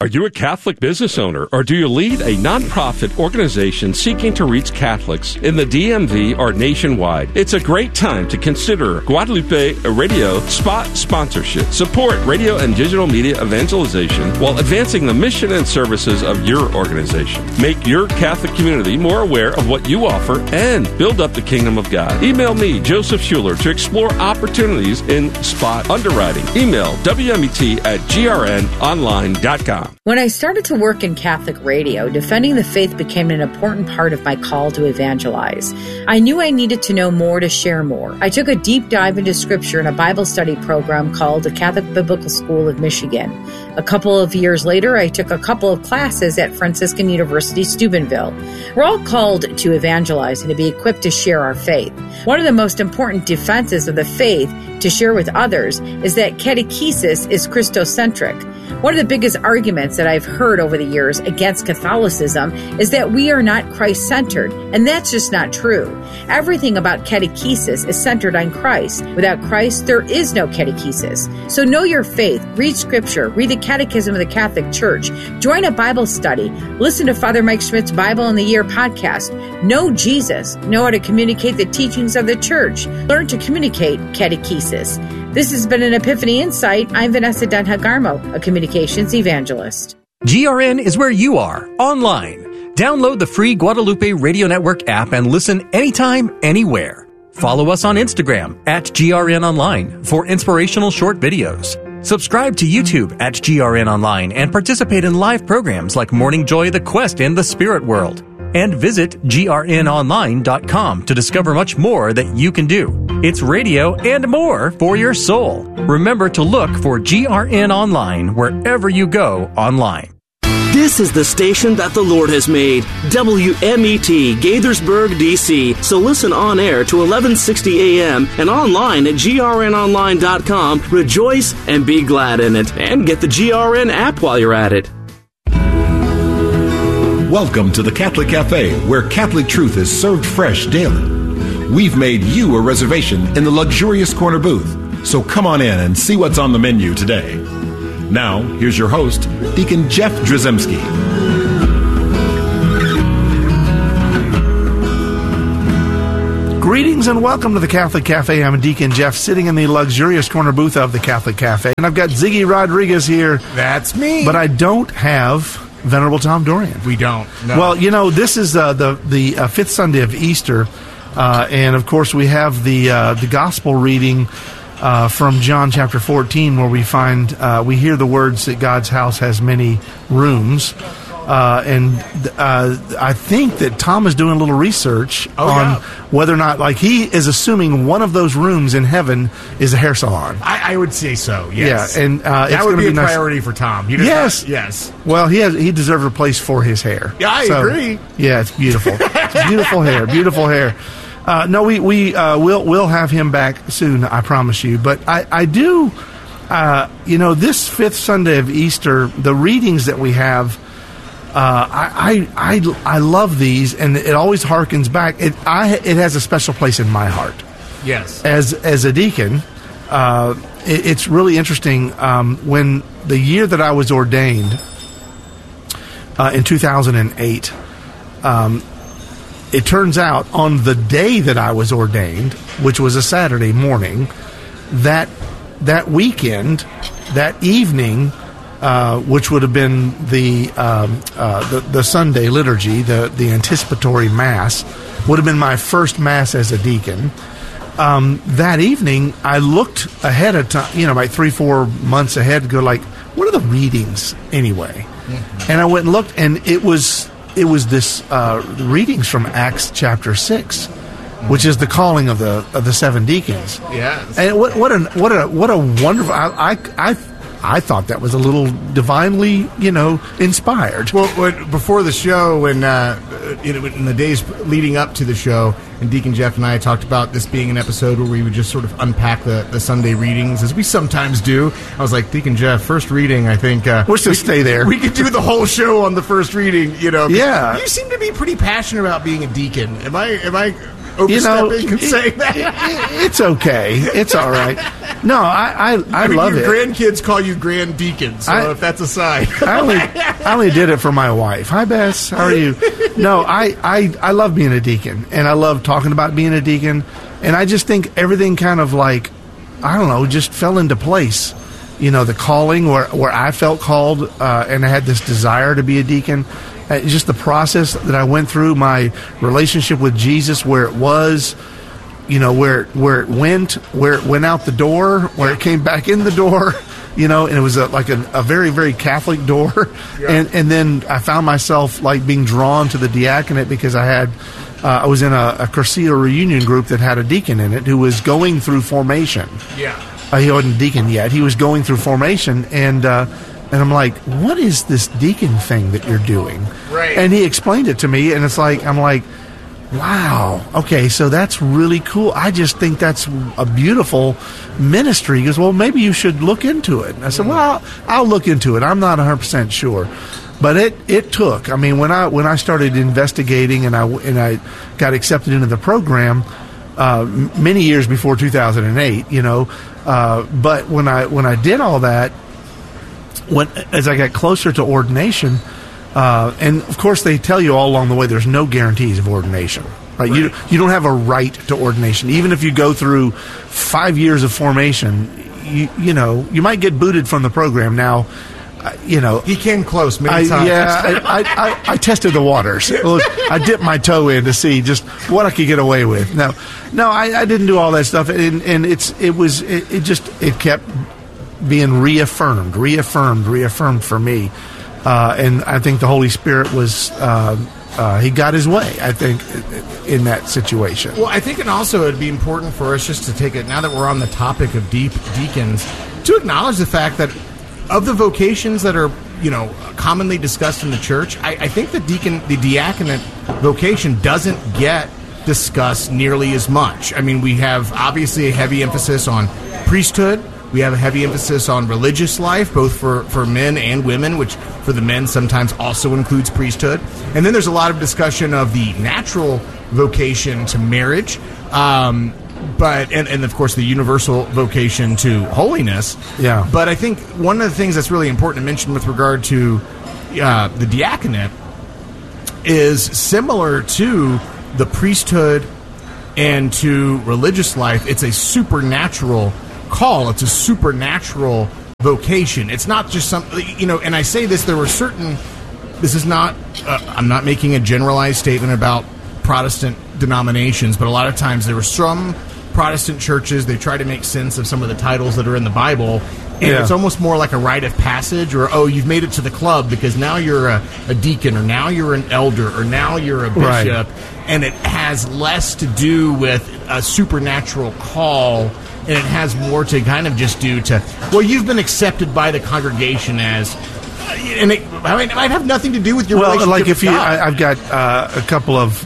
Are you a Catholic business owner, or do you lead a nonprofit organization seeking to reach Catholics in the DMV or nationwide? It's a great time to consider Guadalupe Radio spot sponsorship. Support radio and digital media evangelization while advancing the mission and services of your organization. Make your Catholic community more aware of what you offer and build up the kingdom of God. Email me, Joseph Schuler, to explore opportunities in spot underwriting. Email wmet@grnonline.com. When I started to work in Catholic radio, defending the faith became an important part of my call to evangelize. I knew I needed to know more to share more. I took a deep dive into Scripture in a Bible study program called the Catholic Biblical School of Michigan. A couple of years later, I took a couple of classes at Franciscan University, Steubenville. We're all called to evangelize and to be equipped to share our faith. One of the most important defenses of the faith to share with others is that catechesis is Christocentric. One of the biggest arguments that I've heard over the years against Catholicism is that we are not Christ-centered, and that's just not true. Everything about catechesis is centered on Christ. Without Christ, there is no catechesis. So know your faith, read Scripture, read the Catechism of the Catholic Church, join a Bible study, listen to Father Mike Schmidt's Bible in the Year podcast, know Jesus, know how to communicate the teachings of the Church, learn to communicate catechesis. This has been an Epiphany Insight. I'm Vanessa Denha-Garmo, a communications evangelist. GRN is where you are, online. Download the free Guadalupe Radio Network app and listen anytime, anywhere. Follow us on Instagram @GRN Online for inspirational short videos. Subscribe to YouTube @GRN Online and participate in live programs like Morning Joy, The Quest, and The Spirit World. And visit grnonline.com to discover much more that you can do. It's radio and more for your soul. Remember to look for GRN Online wherever you go online. This is the station that the Lord has made, WMET, Gaithersburg, D.C. So listen on air to 1160 a.m. and online at grnonline.com. Rejoice and be glad in it. And get the GRN app while you're at it. Welcome to the Catholic Cafe, where Catholic truth is served fresh daily. We've made you a reservation in the luxurious corner booth, so come on in and see what's on the menu today. Now, here's your host, Deacon Jeff Drzymski. Greetings and welcome to the Catholic Cafe. I'm Deacon Jeff, sitting in the luxurious corner booth of the Catholic Cafe. And I've got Ziggy Rodriguez here. That's me. But I don't have Venerable Tom Dorian. We don't. No. Well, you know, this is the fifth Sunday of Easter. And, of course, we have the gospel reading from John chapter 14, where we find, we hear the words that God's house has many rooms. I think that Tom is doing a little research on whether or not, like, he is assuming one of those rooms in heaven is a hair salon. I would say so, yes. Yeah, and that would be a priority for Tom. Yes. Yes. Well, he deserves a place for his hair. Yeah, I agree. Yeah, it's beautiful. It's beautiful hair. Beautiful hair. No, we'll have him back soon, I promise you. But I do, this fifth Sunday of Easter, the readings that we have, I love these, and it always harkens back. It has a special place in my heart. Yes. As a deacon, it's really interesting. When the year that I was ordained, in 2008, it turns out on the day that I was ordained, which was a Saturday morning, that weekend, that evening, which would have been the Sunday liturgy, the anticipatory Mass, would have been my first Mass as a deacon. That evening, I looked ahead of time, like 3-4 months ahead, to go like, what are the readings anyway? Mm-hmm. And I went and looked, and it was this readings from Acts chapter 6, which is the calling of the seven deacons. Yes. And what a wonderful. I thought that was a little divinely, inspired. Well, before the show, when in the days leading up to the show, and Deacon Jeff and I talked about this being an episode where we would just sort of unpack the Sunday readings, as we sometimes do. I was like, Deacon Jeff, first reading, I think... we'll just stay there. We could do the whole show on the first reading, Yeah. You seem to be pretty passionate about being a deacon. Am I overstepping and saying that. It's okay. It's all right. No, I mean, love it. Your grandkids call you Grand Deacon, so if that's a sign. I only did it for my wife. Hi, Bess. How are you? No, I love being a deacon, and I love talking about being a deacon, and I just think everything kind of like, I don't know, just fell into place. The calling where I felt called, and I had this desire to be a deacon. Just the process that I went through, my relationship with Jesus, where it was, where it went out the door, where it came back in the door, and it was like a very, very Catholic door. Yeah. And then I found myself like being drawn to the diaconate because I was in a Cursillo reunion group that had a deacon in it who was going through formation. Yeah. He wasn't deacon yet. He was going through formation, and I'm like, what is this deacon thing that you're doing? Right. And he explained it to me, and I'm like, wow, okay, so that's really cool. I just think that's a beautiful ministry. He goes, well, maybe you should look into it. And I said, well, I'll look into it. I'm not 100% sure. But it took. I mean, when I started investigating and I got accepted into the program, many years before 2008, but when I did all that, as I got closer to ordination, and of course they tell you all along the way there's no guarantees of ordination. Right? You don't have a right to ordination. Even if you go through 5 years of formation, you might get booted from the program. Now, he came close many times. I tested the waters. I dipped my toe in to see just what I could get away with. No, I didn't do all that stuff, and it kept being reaffirmed for me, and I think the Holy Spirit was he got his way, I think, in that situation. Well, I think it'd be important for us just to take it, now that we're on the topic of deacons, to acknowledge the fact that of the vocations that are, commonly discussed in the church, I think the diaconate vocation doesn't get discussed nearly as much. I mean, we have obviously a heavy emphasis on priesthood. We have a heavy emphasis on religious life, both for men and women, which for the men sometimes also includes priesthood. And then there's a lot of discussion of the natural vocation to marriage, but of course the universal vocation to holiness. Yeah. But I think one of the things that's really important to mention with regard to the diaconate is similar to the priesthood and to religious life. It's a supernatural call. It's a supernatural vocation. It's not just something, and I say this, this is not, I'm not making a generalized statement about Protestant denominations, but a lot of times there were some Protestant churches, they try to make sense of some of the titles that are in the Bible, and it's almost more like a rite of passage, or, you've made it to the club because now you're a deacon, or now you're an elder, or now you're a bishop, and it has less to do with a supernatural call, and it has more to kind of just do to, you've been accepted by the congregation as, and it might have nothing to do with your relationship like if with God. I've got a couple of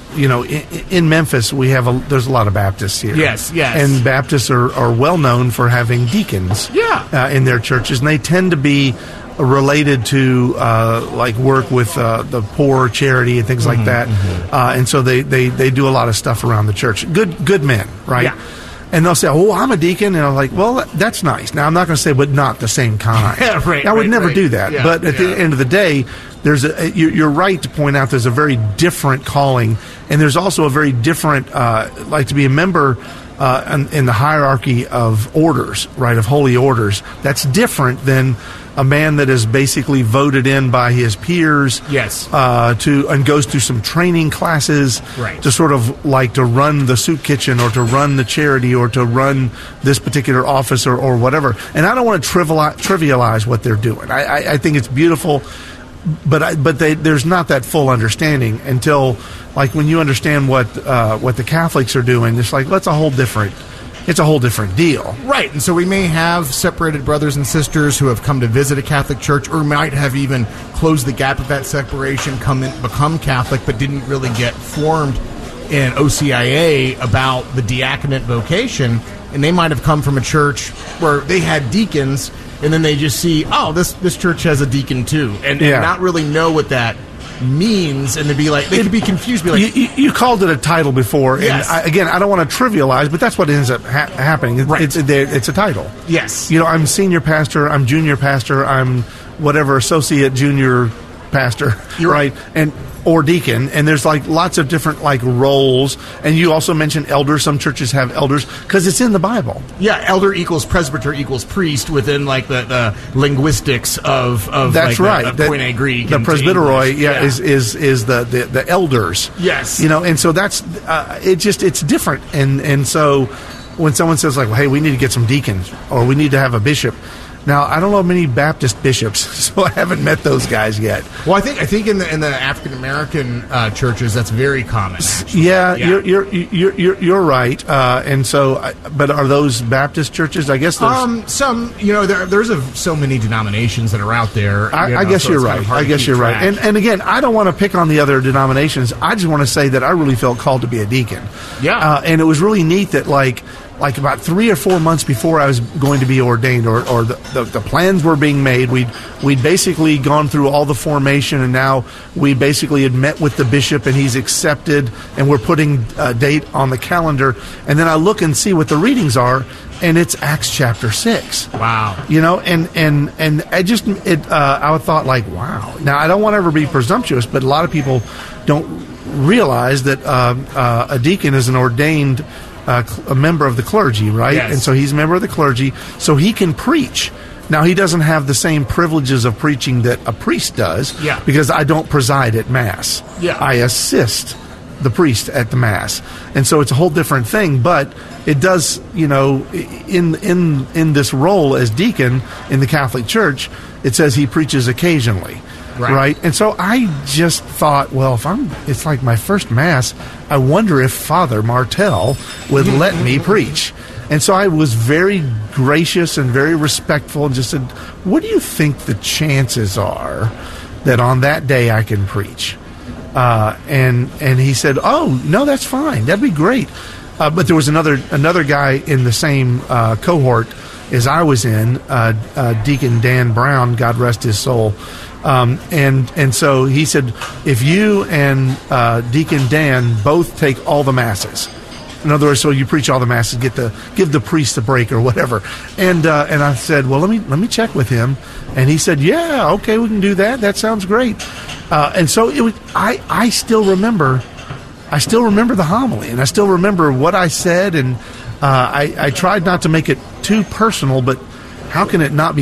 in Memphis there's a lot of Baptists here. Yes, and Baptists are well known for having deacons. In their churches, and they tend to be related to like work with the poor, charity, and things like that. And so they do a lot of stuff around the church. Good men, right? Yeah. And they'll say, I'm a deacon. And I'm like, well, that's nice. Now, I'm not going to say, but not the same kind. I would never do that. Yeah, but at the end of the day, you're right to point out there's a very different calling. And there's also a very different, like to be a member in the hierarchy of orders, right, of holy orders. That's different than a man that is basically voted in by his peers, and goes through some training classes, to sort of like to run the soup kitchen or to run the charity or to run this particular office or whatever. And I don't want to trivialize what they're doing. I think it's beautiful, but there's not that full understanding until, like, when you understand what the Catholics are doing. It's like, it's a whole different deal. Right, and so we may have separated brothers and sisters who have come to visit a Catholic church, or might have even closed the gap of that separation, become Catholic, but didn't really get formed in OCIA about the diaconate vocation, and they might have come from a church where they had deacons, and then they just see, this church has a deacon too, and not really know what that means, and to be like, they could be confused. Be like, you called it a title before, Yes. and I don't want to trivialize, but that's what ends up happening. Right. It's a title. yes, I'm senior pastor, I'm junior pastor, I'm whatever associate junior pastor, You're right? And or deacon, and there's like lots of different like roles. And you also mentioned elders. Some churches have elders because it's in the Bible. yeah. Elder equals presbyter equals priest within like the linguistics of That's like right. of Koine Greek. The into presbyteroi, English. is the elders. Yes. And so that's it's different. And so when someone says like, well, hey, we need to get some deacons or we need to have a bishop. Now, I don't know many Baptist bishops, so I haven't met those guys yet. Well, I think in the African American churches that's very common. Actually. Yeah, you're right. And so, but are those Baptist churches? I guess there's Some, there's so many denominations that are out there. I guess you're right. I guess you're right. And again, I don't want to pick on the other denominations. I just want to say that I really felt called to be a deacon. Yeah. And it was really neat that like about 3 or 4 months before I was going to be ordained, or the plans were being made, we'd basically gone through all the formation, and now we basically had met with the bishop, and he's accepted, and we're putting a date on the calendar. And then I look and see what the readings are, and it's Acts chapter 6. Wow. And I thought like, wow. Now I don't want to ever be presumptuous, but a lot of people don't realize that a deacon is an ordained a member of the clergy, right? Yes. And so he's a member of the clergy, so he can preach. Now, he doesn't have the same privileges of preaching that a priest does, Yeah. because I don't preside at Mass. Yeah. I assist the priest at the Mass. And so it's a whole different thing, but it does, in this role as deacon in the Catholic Church, it says he preaches occasionally. Right. And so I just thought, well, it's like my first Mass, I wonder if Father Martel would let me preach. And so I was very gracious and very respectful and just said, what do you think the chances are that on that day I can preach? And he said, oh, no, that's fine. That'd be great. But there was another guy in the same cohort as I was in, Deacon Dan Brown, God rest his soul. And so he said, if you and Deacon Dan both take all the Masses, in other words, so you preach all the Masses, give the priest a break or whatever. And I said, well, let me check with him. And he said, yeah, okay, we can do that. That sounds great. And so it was. I still remember the homily, and I still remember what I said, and I tried not to make it too personal, but how can it not be